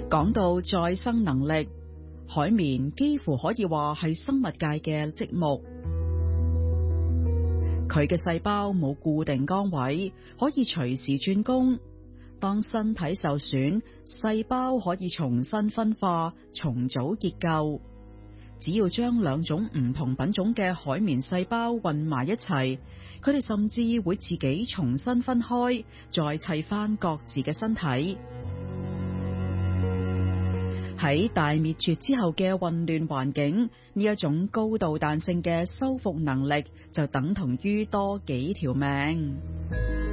講到再生能力，海綿幾乎可以話係生物界嘅積木。佢嘅細胞冇固定崗位，可以隨時轉工。當身體受損，細胞可以重新分化、重組結構。只要將兩種唔同品種嘅海綿細胞混埋一齊，佢哋甚至會自己重新分開，再砌翻各自嘅身體。喺大滅絕之後嘅混亂環境，呢一種高度彈性嘅修復能力就等同於多幾條命。